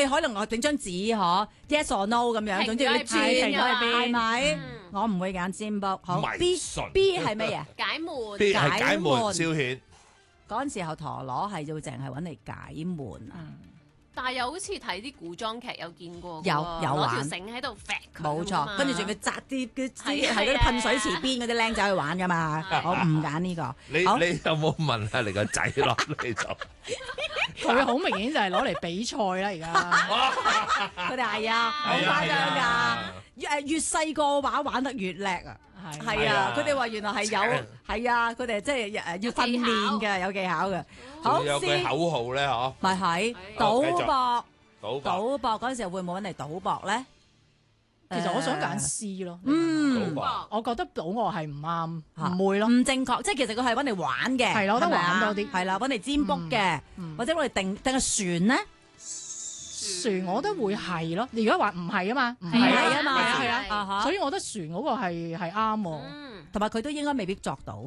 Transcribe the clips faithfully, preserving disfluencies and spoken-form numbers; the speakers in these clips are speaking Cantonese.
你可能我整張紙嗬 ，yes or no 咁樣，總之你轉係咪？我唔會揀占卜。好 B B 係乜嘢？ 解悶。 B 係解悶消遣。 嗰陣時候陀螺係要淨係揾嚟解悶啊！ 但係又好似睇啲古裝劇有見過， 有有攞玩條繩喺度揈佢， 冇錯，跟住仲要紮啲啲係啊係嗰啲噴水池邊嗰啲僆仔去玩噶嘛，我唔揀呢個。 你你有冇問下你個仔落嚟就？ 佢好明顯就係攞嚟比賽啦，而家佢哋係啊，好誇張㗎。誒越細個話玩得越叻啊！係啊，佢哋話原來係有係啊，佢哋即係誒要訓練嘅，有技巧嘅。好， 有句口號咧嗬， 咪係賭博， 賭賭博嗰陣時候會唔會揾嚟賭博咧？ 其實我想揀 C 咯。 嗯， 我覺得賭我係唔啱，唔會咯， 唔正確。即係其實佢係揾嚟玩嘅， 係咯，得玩多啲， 係啦，揾嚟占卜嘅，或者揾嚟定定係船咧？ 船我覺得會係咯，你而家話唔係啊嘛，唔係啊嘛， 係啊係啊，所以我覺得船嗰個係係啱喎， 同埋佢都應該未必作到。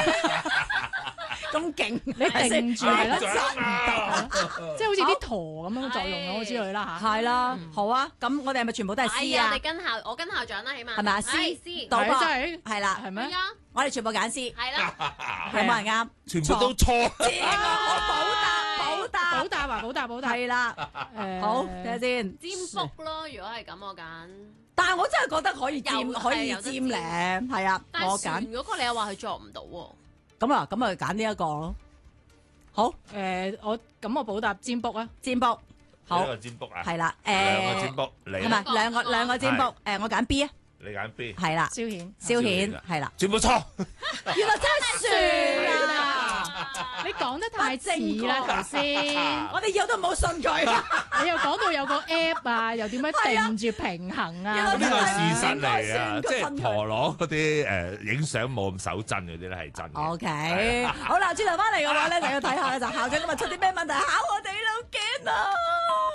咁勁，你定住係咯， 得， 即係好似啲舵咁樣嘅作用咁之類啦嚇。 係啦，好啊，咁我哋係咪全部都係 C 啊？ 我哋跟校，我跟校長啦，起碼係咪啊 C？ C 賭博真係係啦， 係咩？ 我哋全部揀 C， 係啦， 有冇人啱？ 全部都錯。 我補答，補答， 補答啊，補答，補答。 係啦，好睇下先。 占卜咯，如果係咁，我揀。 但係我真係覺得可以占， 有可以占咧，係啊，我揀。 如果你又話佢作唔到喎， 咁啊，咁啊揀呢一個咯。好， 誒我咁我補答占卜啊， 占卜。好， 一個占卜啊， 係啦，誒， 兩個占卜，你係咪兩個兩個占卜？誒，我揀 B 啊。 你揀 B， 係啦， 消遣， 消遣係啦， 全部錯。 原來真係算啊！ 你講得太似啦頭先， 我哋以後都唔好信佢。 你又講到有個 app 啊，又點樣定住平衡啊？ 呢個係事實嚟啊， 應該算即係陀螺嗰啲誒影相冇咁手震嗰啲咧係真嘅。 OK，好啦，轉頭翻嚟嘅話咧，你要睇下咧就校長今日出啲咩問題考我哋啦，好驚啊！